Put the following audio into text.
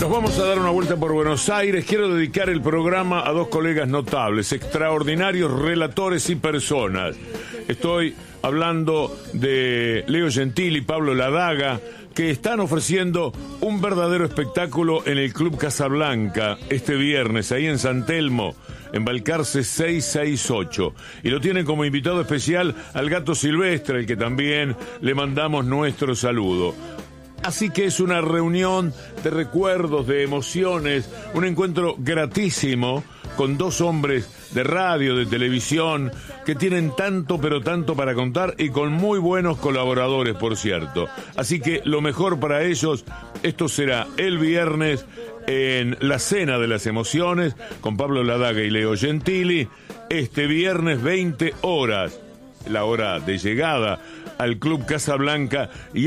Nos vamos a dar una vuelta por Buenos Aires. Quiero dedicar el programa a dos colegas notables, extraordinarios relatores y personas. Estoy hablando de Leo Gentili y Pablo Ladaga, que están ofreciendo un verdadero espectáculo en el Club Casablanca este viernes, ahí en San Telmo, en Balcarce 668. Y lo tienen como invitado especial al Gato Silvestre, al que también le mandamos nuestro saludo. Así que es una reunión de recuerdos, de emociones, un encuentro gratísimo con dos hombres de radio, de televisión, que tienen tanto pero tanto para contar y con muy buenos colaboradores, por cierto. Así que lo mejor para ellos, esto será el viernes en la Cena de las Emociones con Pablo Ladaga y Leo Gentili, este viernes 20 horas, la hora de llegada al Club Casablanca. Y